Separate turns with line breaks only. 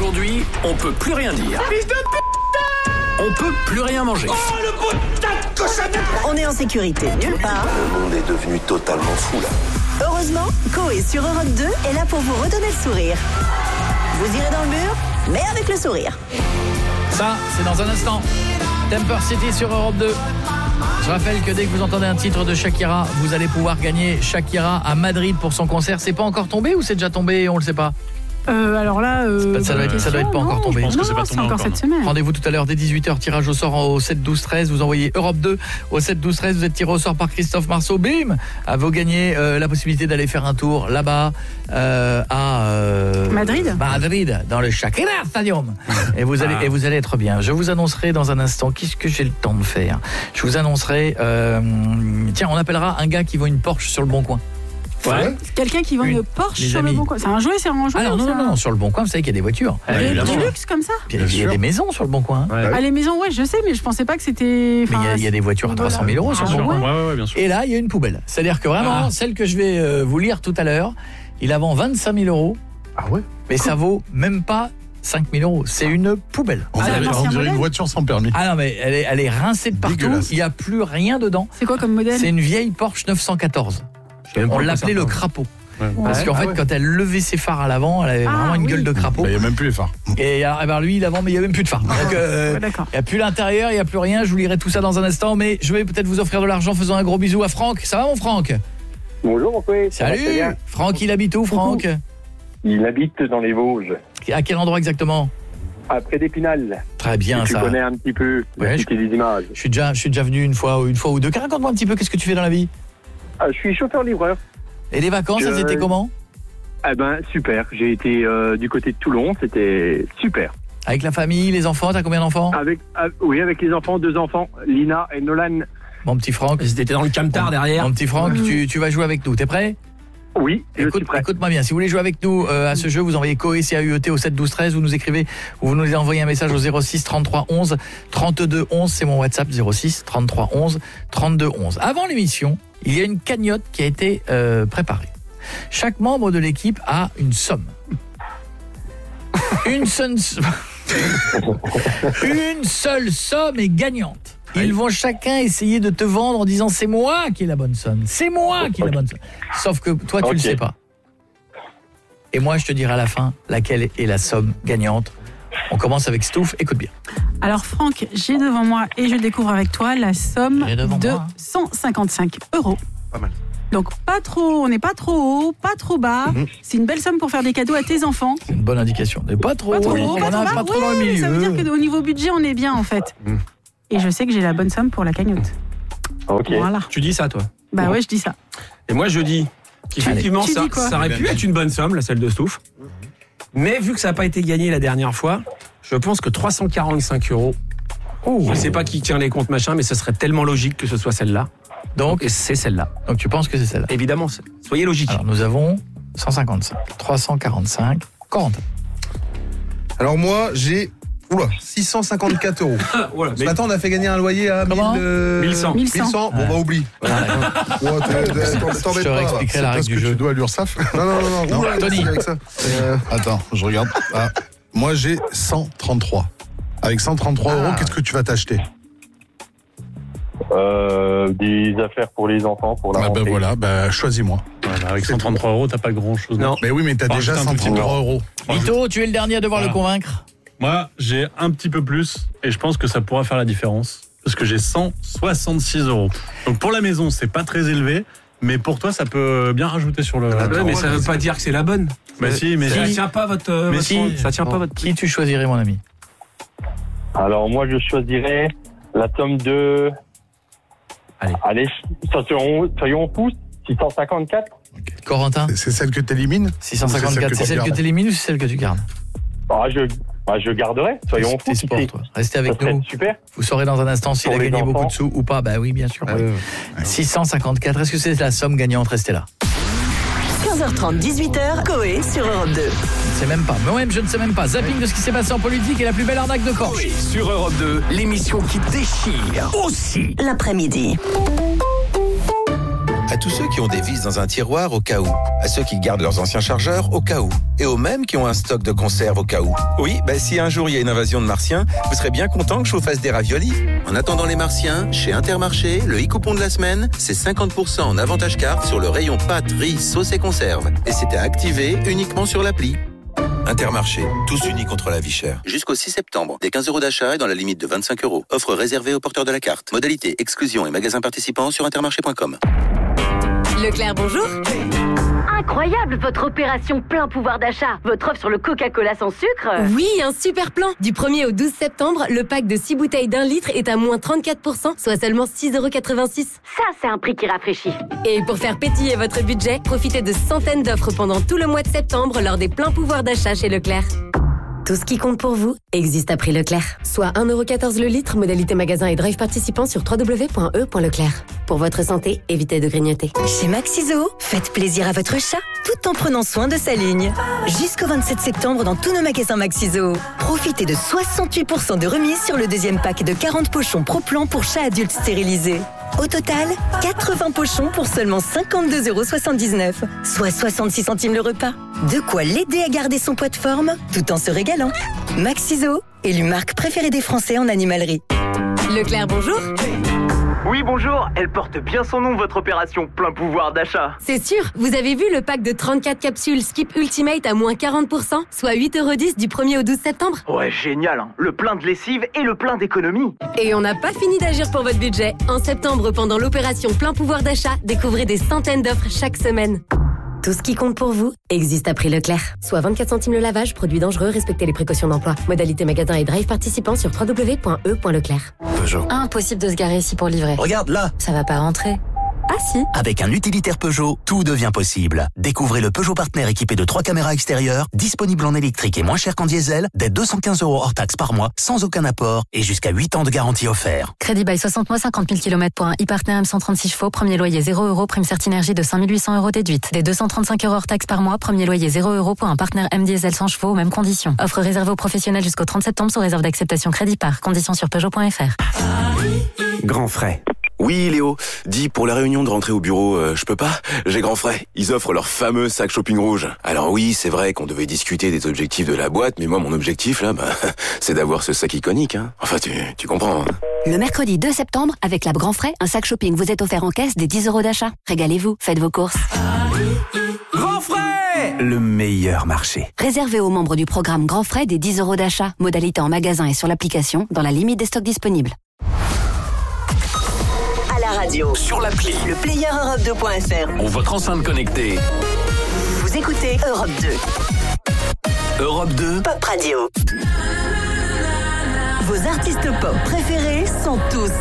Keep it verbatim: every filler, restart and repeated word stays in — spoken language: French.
Aujourd'hui, on peut plus rien dire. Fils de putain! On peut plus rien manger.
Oh, le putain de cochonnette!
On est en sécurité nulle part.
Le monde est devenu totalement fou, là.
Heureusement, Coé sur Europe deux est là pour vous redonner le sourire. Vous irez dans le mur, mais avec le sourire.
Ça, c'est dans un instant. Temper City sur Europe deux. Je rappelle que dès que vous entendez un titre de Shakira, vous allez pouvoir gagner Shakira à Madrid pour son concert. C'est pas encore tombé ou c'est déjà tombé? On le sait pas.
Euh, alors là, euh,
pas, ça, doit être, ça doit être pas
non,
encore tombé.
Je pense que c'est pas tombé encore cette semaine.
Rendez-vous tout à l'heure dès dix-huit heures, tirage au sort au sept douze treize. Vous envoyez Europe deux au sept douze treize. Vous êtes tiré au sort par Christophe Marceau. Bim, vous gagnez euh, la possibilité d'aller faire un tour là-bas euh, à euh,
Madrid.
Madrid, dans le Shakira Stadium. Et vous allez et vous allez être bien. Je vous annoncerai dans un instant qu'est-ce que j'ai le temps de faire. Je vous annoncerai. Euh, tiens, on appellera un gars qui vend une Porsche sur le Bon Coin.
Ouais. Quelqu'un qui vend une, une Porsche sur
amis.
le Bon Coin. C'est un jouet, c'est un jouet.
Alors non, non, non, sur le Bon Coin, vous savez qu'il y a des voitures.
Ouais, du luxe comme ça.
Il y a, il y a des maisons sur le Bon Coin.
Ouais. Ah, les maisons, ouais, je sais, mais je pensais pas que c'était.
Mais il y, a, il y a des voitures à trois cent mille euros sur le Bon Coin.
Ouais, ouais, bien sûr.
Et là, il y a une poubelle. C'est-à-dire que vraiment, ah. celle que je vais euh, vous lire tout à l'heure, il la vend vingt-cinq mille euros.
Ah ouais.
Mais ça vaut même pas cinq mille euros. C'est une poubelle.
On dirait, on dirait une voiture sans permis.
Ah non, mais elle est, elle est rincée de partout. Dégueulasse. Il n'y a plus rien dedans.
C'est quoi comme modèle?
C'est une vieille Porsche neuf cent quatorze. On l'appelait le crapaud. Ouais. Parce qu'en ah fait, ouais. quand elle levait ses phares à l'avant, elle avait ah, vraiment une oui. gueule de crapaud.
Il n'y a même plus les phares.
Et alors, lui, il avant, mais il n'y a même plus de phares. Donc, euh, ouais, il n'y a plus l'intérieur, il n'y a plus rien. Je vous lirai tout ça dans un instant, mais je vais peut-être vous offrir de l'argent. Faisons un gros bisou à Franck. Ça va, mon Franck?
Bonjour, mon frère.
Salut. Franck, il habite où, Franck?
Il habite dans les Vosges.
À quel endroit exactement?
Après d'Épinal.
Très bien,
tu
ça.
Tu connais un petit peu.
Ouais, je,
des images.
Je suis déjà, je suis déjà venu une fois, une fois ou deux. Raconte-moi un petit peu, qu'est-ce que tu fais dans la vie?
ah, Je suis chauffeur-livreur.
Et les vacances, je... elles étaient comment?
Eh ben, super. J'ai été euh, du côté de Toulon, c'était super.
Avec la famille, les enfants, t'as combien d'enfants?
Avec, euh, oui, avec les enfants, deux enfants, Lina et Nolan.
Mon petit Franck.
C'était dans le camtar
mon,
derrière.
Mon petit Franck, mmh. tu, tu vas jouer avec nous, t'es prêt?
Oui, je
Écoute,
suis prêt.
Écoute-moi bien, si vous voulez jouer avec nous euh, à ce jeu, vous envoyez Coé, C A U E T au sept douze treize, vous nous écrivez, ou vous nous envoyez un message au zéro six trente-trois onze trente-deux onze, c'est mon WhatsApp, zéro six trente-trois onze trente-deux onze. Avant l'émission, il y a une cagnotte qui a été euh, préparée. Chaque membre de l'équipe a une somme. Une seule, une seule somme est gagnante. Ils vont chacun essayer de te vendre en disant c'est moi qui ai la bonne somme. C'est moi qui ai la bonne somme. Sauf que toi tu okay. le sais pas. Et moi je te dirai à la fin laquelle est la somme gagnante. On commence avec Stouff, écoute bien.
Alors Franck, j'ai devant moi et je découvre avec toi la somme de moi. cent cinquante-cinq euros.
Pas mal.
Donc pas trop, on n'est pas trop haut, pas trop bas. Mmh. C'est une belle somme pour faire des cadeaux à tes enfants.
C'est une bonne indication. Mais pas trop,
pas trop
haut,
haut, pas trop bas.
Pas trop
ouais,
dans le milieu.
Ça veut dire qu'au niveau budget, on est bien en fait. Mmh. Et je sais que j'ai la bonne somme pour la cagnotte.
Ok.
Voilà.
Tu dis ça, toi?
Bah ouais, je dis ça.
Et moi, je dis qu'effectivement, ça, ça aurait pu être une bonne somme, la celle de Stouff. Mais vu que ça n'a pas été gagné la dernière fois, je pense que trois cent quarante-cinq euros. Oh. Je ne sais pas qui tient les comptes machin, mais ce serait tellement logique que ce soit celle-là. Donc, c'est celle-là.
Donc, tu penses que c'est celle-là?
Évidemment, soyez logique.
Alors, nous avons cent cinquante-cinq, trois cent quarante-cinq, quarante.
Alors, moi, j'ai oula, six cent cinquante-quatre euros. Voilà, ce matin, on a fait gagner un loyer à mille, euh,
mille cent.
mille cent. Bon, bah, oublie.
Voilà.
Ouais,
je te réexpliquerai la règle du jeu.
Tu dois à l'URSSAF. Non, non, non, non. Oula,
Tony.
Avec ça. Euh, attends, je regarde. Ah, moi, j'ai cent trente-trois. Avec cent trente-trois euros, qu'est-ce que tu vas t'acheter?
Euh, des affaires pour les enfants, pour la
ah
rentrée.
Ben voilà, bah choisis-moi.
Voilà, avec cent trente-trois euros, t'as pas grand-chose.
Non, mais oui, mais t'as déjà cent trente-trois euros.
Vito, tu es le dernier à devoir
voilà.
le convaincre.
Moi, j'ai un petit peu plus et je pense que ça pourra faire la différence. Parce que j'ai cent soixante-six euros. Donc pour la maison, c'est pas très élevé. Mais pour toi, ça peut bien rajouter sur le...
Ouais, mais ça veut pas dire que c'est la bonne.
Mais
ça,
si, mais...
Ça tient pas votre...
Mais
votre
si,
ça tient
bon,
pas votre...
Qui tu choisirais, mon ami?
Alors moi, je choisirais la somme de...
Allez.
Allez, soyons, soyons fous, six cent cinquante-quatre.
Okay. Corentin?
C'est celle que t'élimines?
six cent cinquante-quatre, c'est celle que t'élimines ou c'est celle que tu gardes?
Ah, je... Ah, je garderai, soyons fous.
Sport, toi. Restez avec nous.
Super.
Vous saurez dans un instant s'il a gagné enfants. beaucoup de sous ou pas. Bah oui, bien sûr. Ah, ouais. Ouais. six cent cinquante-quatre, est-ce que c'est la somme gagnante? Restez là.
quinze heures trente, dix-huit heures, Coé sur Europe deux.
Je ne sais même pas. Moi-même, je ne sais même pas. Zapping de ce qui s'est passé en politique et la plus belle arnaque de Corse.
Coé sur Europe deux, l'émission qui déchire aussi.
L'après-midi.
À tous ceux qui ont des vis dans un tiroir au cas où. À ceux qui gardent leurs anciens chargeurs au cas où. Et aux mêmes qui ont un stock de conserve au cas où. Oui, bah si un jour il y a une invasion de martiens, vous serez bien content que je vous fasse des raviolis. En attendant les martiens, chez Intermarché, le e-coupon de la semaine, c'est cinquante pour cent en avantage carte sur le rayon pâtes, riz, sauce et conserve. Et c'est à activer uniquement sur l'appli. Intermarché, tous unis contre la vie chère. Jusqu'au six septembre, des quinze euros d'achat et dans la limite de vingt-cinq euros. Offre réservée aux porteurs de la carte. Modalité, exclusion et magasins participants sur intermarché point com.
Leclerc, bonjour. Incroyable votre opération plein pouvoir d'achat. Votre offre sur le Coca-Cola sans sucre. Oui, un super plan. Du premier au douze septembre, le pack de six bouteilles d'un litre est à moins trente-quatre pour cent, soit seulement six euros quatre-vingt-six. Ça, c'est un prix qui rafraîchit. Et pour faire pétiller votre budget, profitez de centaines d'offres pendant tout le mois de septembre lors des pleins pouvoirs d'achat chez Leclerc. Tout ce qui compte pour vous existe à prix Leclerc. Soit un euro quatorze le litre, modalité magasin et drive participant sur w w w point e point leclerc. Pour votre santé, évitez de grignoter.
Chez Maxiso, faites plaisir à votre chat tout en prenant soin de sa ligne. Jusqu'au vingt-sept septembre dans tous nos magasins Maxiso. Profitez de soixante-huit pour cent de remise sur le deuxième pack de quarante pochons Pro Plan pour chats adultes stérilisés. Au total, quatre-vingts pochons pour seulement cinquante-deux euros soixante-dix-neuf, soit soixante-six centimes le repas. De quoi l'aider à garder son poids de forme tout en se régalant. Maxiso, élu marque préférée des Français en animalerie.
Leclerc, bonjour.
Oui, bonjour. Elle porte bien son nom, votre opération plein pouvoir d'achat.
C'est sûr. Vous avez vu le pack de trente-quatre capsules Skip Ultimate à moins quarante pour cent, soit huit euros dix du premier au douze septembre.
Ouais, génial. Hein. Le plein de lessive et le plein d'économie.
Et on n'a pas fini d'agir pour votre budget. En septembre, pendant l'opération plein pouvoir d'achat, découvrez des centaines d'offres chaque semaine. Tout ce qui compte pour vous existe à prix Leclerc. Soit vingt-quatre centimes le lavage, produit dangereux, respectez les précautions d'emploi. Modalité magasin et drive participant sur w w w point e point leclerc.
Peugeot.
Impossible de se garer ici pour livrer.
Regarde là.
Ça va pas rentrer. Ah si.
Avec un utilitaire Peugeot, tout devient possible. Découvrez le Peugeot Partner équipé de trois caméras extérieures, disponible en électrique et moins cher qu'en diesel, dès deux cent quinze euros hors taxe par mois, sans aucun apport et jusqu'à huit ans de garantie offert.
Crédit by soixante mois, cinquante mille kilomètres pour un e-Partner M cent trente-six chevaux, premier loyer zéro euros, prime Certinergie de cinq mille huit cents euros déduite. Dès deux cent trente-cinq euros hors taxe par mois, premier loyer zéro euros pour un Partner M diesel cent chevaux aux mêmes conditions. Offre réservée aux professionnels jusqu'au trente septembre sous réserve d'acceptation crédit par. Conditions sur peugeot point f r.
Grand frais.
Oui, Léo. Dis, pour la réunion de rentrée au bureau, euh, je peux pas. J'ai grand frais. Ils offrent leur fameux sac shopping rouge. Alors oui, c'est vrai qu'on devait discuter des objectifs de la boîte, mais moi, mon objectif, là, bah, c'est d'avoir ce sac iconique, hein. Enfin, tu, tu comprends, hein.
Le mercredi deux septembre, avec Lab Grand Frais, un sac shopping vous est offert en caisse des dix euros d'achat. Régalez-vous, faites vos courses.
Grand frais! Le meilleur marché.
Réservé aux membres du programme Grand Frais des dix euros d'achat. Modalité en magasin et sur l'application, dans la limite des stocks disponibles.
La radio,
sur l'appli,
le player Europe deux point f r
ou votre enceinte connectée.
Vous écoutez Europe deux.
Europe deux.
Pop Radio. Vos artistes pop préférés sont tous